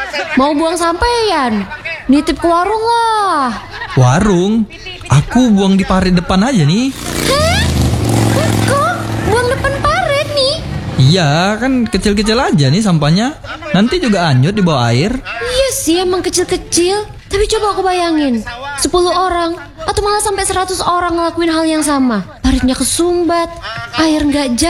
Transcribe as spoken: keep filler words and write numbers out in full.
Mau buang sampah ya, Yan? Nitip ke warung lah. Warung? Aku buang di parit depan aja nih. Hah? Kok buang depan parit nih? Iya, kan kecil-kecil aja nih sampahnya. Nanti juga hanyut di bawah air. Iya sih, emang kecil-kecil. Tapi coba aku bayangin, sepuluh orang atau malah sampai seratus orang ngelakuin hal yang sama. Paritnya kesumbat, air nggak